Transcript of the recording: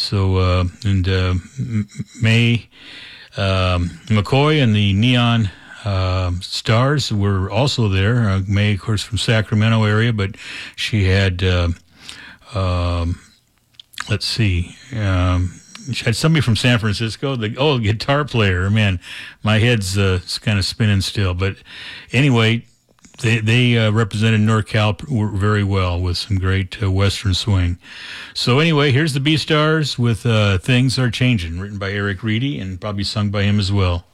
So May McCoy and the Neon Stars were also there. May, of course, from Sacramento area, but she had, let's see, she had somebody from San Francisco. The guitar player. Man, my head's kind of spinning still. But anyway, they represented NorCal very well with some great Western swing. So anyway, here's the B-Stars with Things Are Changing, written by Eric Reedy and probably sung by him as well.